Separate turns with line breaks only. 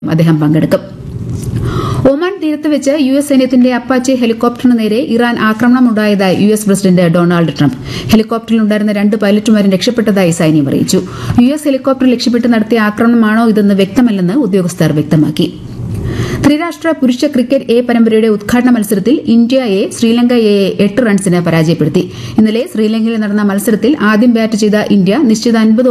അദ്ദേഹം പങ്കെടുക്കും. ഒമാൻ തീരത്ത് വെച്ച് യുഎസ് സൈന്യത്തിന്റെ അപ്പാച്ചെ ഹെലികോപ്റ്ററിന് നേരെ Iran ആക്രമണമുണ്ടായതായി US president Donald Trump. ഹെലികോപ്റ്ററിലുണ്ടായിരുന്ന 2 പൈലറ്റുമാരും രക്ഷപ്പെട്ടതായി സൈന്യം അറിയിച്ചു. യുഎസ് ഹെലികോപ്റ്റർ ലക്ഷ്യമിട്ട് നടത്തിയ ആക്രമണമാണോ ഇതെന്ന് വ്യക്തമല്ലെന്ന് ഉദ്യോഗസ്ഥർ വ്യക്തമാക്കി. ത്രിരാഷ്ട്ര പുരുഷ ക്രിക്കറ്റ് എ പരമ്പരയുടെ ഉദ്ഘാടന മത്സരത്തിൽ ഇന്ത്യ എ ശ്രീലങ്ക എയെ 8 റൺസിന് പരാജയപ്പെടുത്തി. ഇന്നലെ ശ്രീലങ്കയിൽ നടന്ന മത്സരത്തിൽ ആദ്യം ബാറ്റ് ചെയ്ത ഇന്ത്യ നിശ്ചിത 50